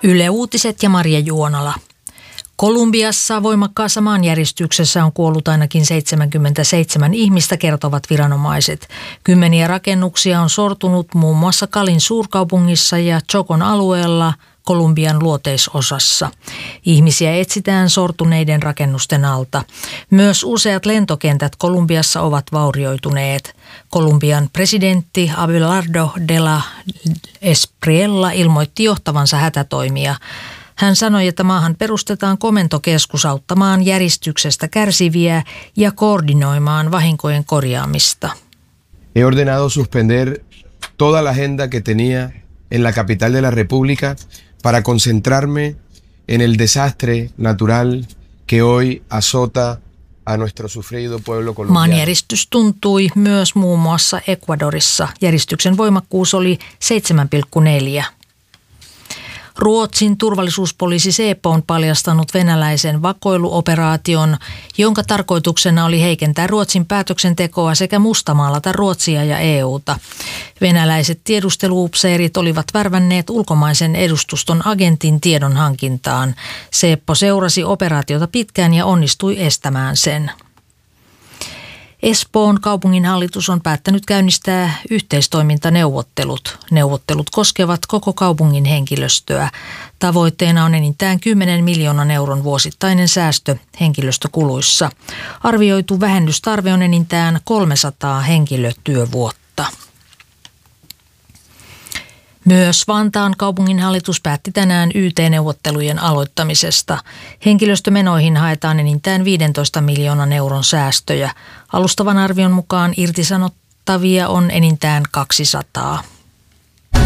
Yle Uutiset ja Maria Juonala. Kolumbiassa voimakkaassa maanjäristyksessä on kuollut ainakin 77 ihmistä, kertovat viranomaiset. Kymmeniä rakennuksia on sortunut muun muassa Calin suurkaupungissa ja Chocon alueella Kolumbian luoteisosassa. Ihmisiä etsitään sortuneiden rakennusten alta. Myös useat lentokentät Kolumbiassa ovat vaurioituneet. Kolumbian presidentti Abelardo de la Espriella ilmoitti johtavansa hätätoimia. Hän sanoi, että maahan perustetaan komentokeskus auttamaan järistyksestä kärsiviä ja koordinoimaan vahinkojen korjaamista. He ordenado suspender toda la agenda que tenía en la capital de la República para concentrarme en el desastre natural que hoy azota a nuestro sufrido pueblo colombiano. Maanjäristys tuntui myös muun muassa Ecuadorissa. Järistyksen voimakkuus oli 7,4. Ruotsin turvallisuuspoliisi Säpo on paljastanut venäläisen vakoiluoperaation, jonka tarkoituksena oli heikentää Ruotsin päätöksentekoa sekä mustamaalata Ruotsia ja EUta. Venäläiset tiedusteluupseerit olivat värvänneet ulkomaisen edustuston agentin tiedon hankintaan. Säpo seurasi operaatiota pitkään ja onnistui estämään sen. Espoon kaupunginhallitus on päättänyt käynnistää yhteistoimintaneuvottelut. Neuvottelut koskevat koko kaupungin henkilöstöä. Tavoitteena on enintään 10 miljoonan euron vuosittainen säästö henkilöstökuluissa. Arvioitu vähennystarve on enintään 300 henkilötyövuotta. Myös Vantaan kaupunginhallitus päätti tänään YT-neuvottelujen aloittamisesta. Henkilöstömenoihin haetaan enintään 15 miljoonan euron säästöjä. Alustavan arvion mukaan irtisanottavia on enintään 200.